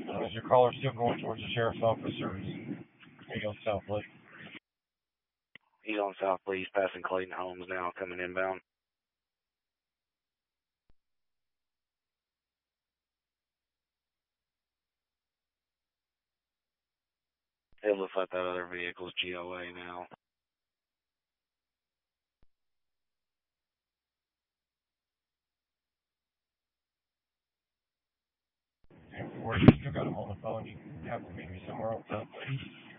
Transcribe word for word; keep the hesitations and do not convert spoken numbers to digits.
Uh, is your caller still going towards the sheriff's office, or is he on South Lake? He's on South Lee. He's passing Clayton Homes now, coming inbound. It looks like that other vehicle's G O A now. And where you still got him on the phone, you have to meet me somewhere on South Lake.